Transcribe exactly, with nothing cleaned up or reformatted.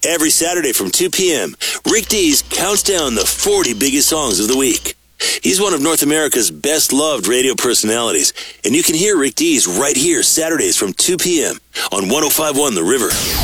Every Saturday from two p.m., Rick Dees counts down the forty biggest songs of the week. He's one of North America's best-loved radio personalities, and you can hear Rick Dees right here Saturdays from two p.m. on one oh five point one The River.